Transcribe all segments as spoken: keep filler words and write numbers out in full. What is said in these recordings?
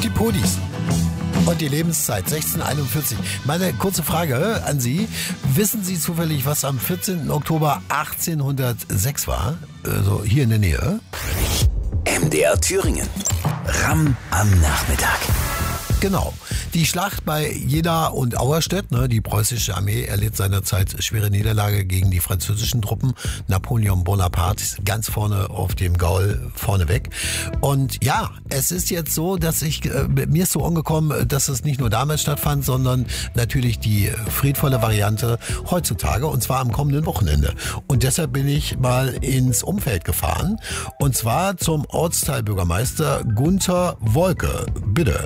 Die Podis. Und die Lebenszeit, sechzehnhunderteinundvierzig. Meine kurze Frage an Sie. Wissen Sie zufällig, was am vierzehnten Oktober achtzehnhundertsechs war? Also hier in der Nähe? M D R Thüringen. Ramm am Nachmittag. Genau. Die Schlacht bei Jena und Auerstedt, ne, die preußische Armee erlitt seinerzeit schwere Niederlage gegen die französischen Truppen. Napoleon Bonaparte ganz vorne auf dem Gaul vorneweg. Und ja, es ist jetzt so, dass ich, äh, mir ist so angekommen, dass es nicht nur damals stattfand, sondern natürlich die friedvolle Variante heutzutage, und zwar am kommenden Wochenende. Und deshalb bin ich mal ins Umfeld gefahren, und zwar zum Ortsteilbürgermeister Gunther Wolke. Bitte.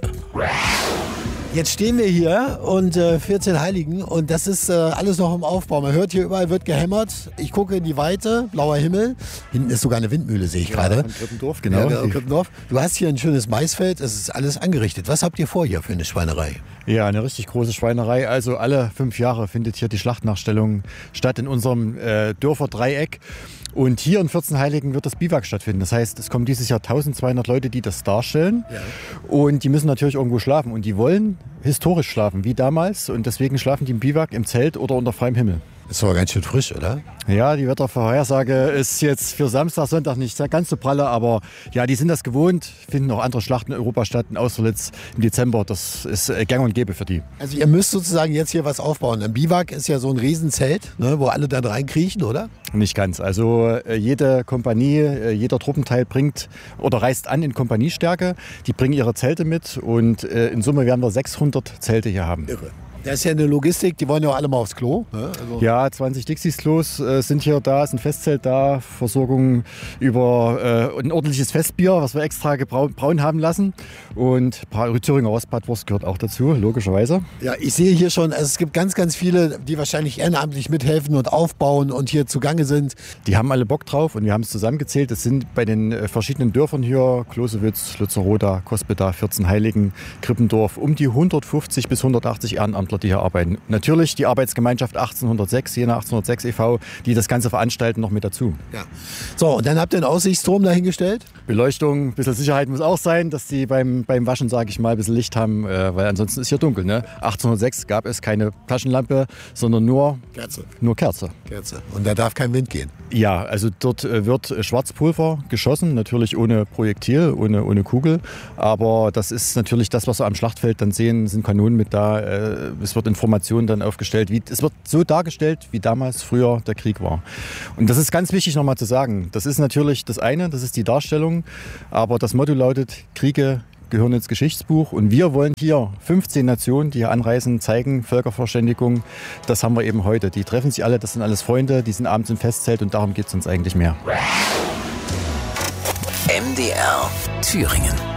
Jetzt stehen wir hier und äh, vierzehn Heiligen, und das ist äh, alles noch im Aufbau. Man hört, hier überall wird gehämmert. Ich gucke in die Weite, blauer Himmel. Hinten ist sogar eine Windmühle, sehe ich ja, gerade. Krippendorf, genau. Ja, Krippendorf. Du hast hier ein schönes Maisfeld, es ist alles angerichtet. Was habt ihr vor hier für eine Schweinerei? Ja, eine richtig große Schweinerei. Also alle fünf Jahre findet hier die Schlachtnachstellung statt in unserem äh, Dörferdreieck. Und hier in vierzehn Heiligen wird das Biwak stattfinden. Das heißt, es kommen dieses Jahr eintausendzweihundert Leute, die das darstellen. Ja. Und die müssen natürlich irgendwo schlafen. Und die wollen historisch schlafen, wie damals. Und deswegen schlafen die im Biwak, im Zelt oder unter freiem Himmel. Ist aber ganz schön frisch, oder? Ja, die Wettervorhersage ist jetzt für Samstag, Sonntag nicht ganz so pralle, aber ja, die sind das gewohnt, finden auch andere Schlachten in Europa statt, in Austerlitz im Dezember. Das ist gang und gäbe für die. Also ihr müsst sozusagen jetzt hier was aufbauen. Ein Biwak ist ja so ein Riesenzelt, ne, wo alle dann reinkriechen, oder? Nicht ganz. Also jede Kompanie, jeder Truppenteil bringt oder reist an in Kompaniestärke. Die bringen ihre Zelte mit, und in Summe werden wir sechshundert Zelte hier haben. Irre. Das ist ja eine Logistik, die wollen ja auch alle mal aufs Klo. Ne? Also ja, zwanzig Dixis-Klos äh, sind hier da, ist ein Festzelt da, Versorgung über äh, ein ordentliches Festbier, was wir extra gebraun, braun haben lassen. Und Thüringer Rostbratwurst gehört auch dazu, logischerweise. Ja, ich sehe hier schon, also es gibt ganz, ganz viele, die wahrscheinlich ehrenamtlich mithelfen und aufbauen und hier zugange sind. Die haben alle Bock drauf, und wir haben es zusammengezählt. Es sind bei den äh, verschiedenen Dörfern hier, Klosewitz, Lützeroda, Cospeda, vierzehn Heiligen, Krippendorf, um die hundertfünfzig bis hundertachtzig Ehrenamtler, die hier arbeiten. Natürlich die Arbeitsgemeinschaft achtzehnhundertsechs, Jena achtzehnhundertsechs e V, die das Ganze veranstalten, noch mit dazu. Ja. So, und dann habt ihr einen Aussichtsturm dahingestellt? Beleuchtung, ein bisschen Sicherheit muss auch sein, dass die beim, beim Waschen, sage ich mal, ein bisschen Licht haben, äh, weil ansonsten ist hier dunkel. Ne? achtzehnhundertsechs gab es keine Taschenlampe, sondern nur Kerze. Nur Kerze. Kerze. Und da darf kein Wind gehen? Ja, also dort äh, wird Schwarzpulver geschossen, natürlich ohne Projektil, ohne, ohne Kugel. Aber das ist natürlich das, was wir am Schlachtfeld dann sehen, sind Kanonen mit da. Äh, Es wird Informationen dann aufgestellt. Wie, es wird so dargestellt, wie damals früher der Krieg war. Und das ist ganz wichtig nochmal zu sagen. Das ist natürlich das eine, das ist die Darstellung. Aber das Motto lautet, Kriege gehören ins Geschichtsbuch. Und wir wollen hier fünfzehn Nationen, die hier anreisen, zeigen, Völkerverständigung. Das haben wir eben heute. Die treffen sich alle, das sind alles Freunde, die sind abends im Festzelt, und darum geht es uns eigentlich mehr. M D R Thüringen.